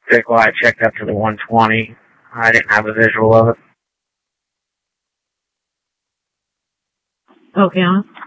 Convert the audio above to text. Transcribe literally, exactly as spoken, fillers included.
vehicle I checked up to the one twenty. I didn't have a visual of it. Okay.